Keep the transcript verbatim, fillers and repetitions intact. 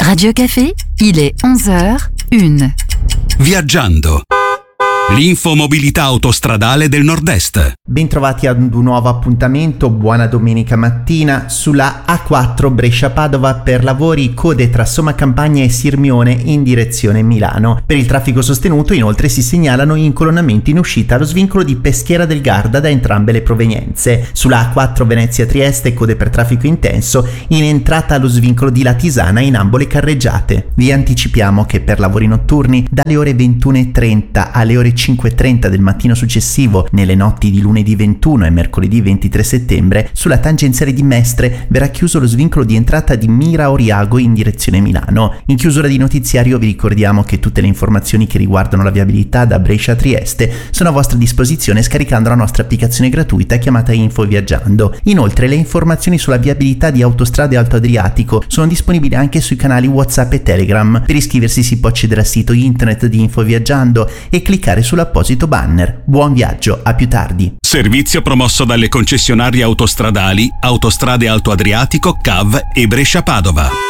Radio Café, il est onze heures une. Viaggiando. L'infomobilità autostradale del Nord-Est. Bentrovati ad un nuovo appuntamento, buona domenica mattina sulla A quattro Brescia-Padova per lavori, code tra Somma Campagna e Sirmione in direzione Milano. Per il traffico sostenuto inoltre si segnalano incolonnamenti in uscita allo svincolo di Peschiera del Garda da entrambe le provenienze. Sulla A quattro Venezia-Trieste code per traffico intenso in entrata allo svincolo di Latisana in ambo le carreggiate. Vi anticipiamo che per lavori notturni dalle ore ventuno e trenta alle ore cinque e trenta del mattino successivo, nelle notti di lunedì ventuno e mercoledì ventitré settembre, sulla tangenziale di Mestre verrà chiuso lo svincolo di entrata di Mira Oriago in direzione Milano. In chiusura di notiziario vi ricordiamo che tutte le informazioni che riguardano la viabilità da Brescia a Trieste sono a vostra disposizione scaricando la nostra applicazione gratuita chiamata Info Viaggiando. Inoltre le informazioni sulla viabilità di autostrade Alto Adriatico sono disponibili anche sui canali WhatsApp e Telegram. Per iscriversi si può accedere al sito internet di Info Viaggiando e cliccare sull'apposito banner. Buon viaggio, a più tardi. Servizio promosso dalle concessionarie autostradali Autostrade Alto Adriatico, C A V e Brescia Padova.